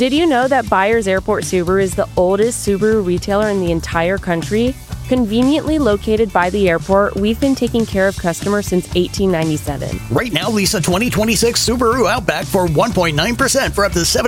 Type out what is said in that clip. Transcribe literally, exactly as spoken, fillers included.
Did you know that Byers Airport Subaru is the oldest Subaru retailer in the entire country? Conveniently located by the airport, we've been taking care of customers since eighteen ninety-seven. Right now, lease a twenty twenty-six Subaru Outback for one point nine percent for up to seven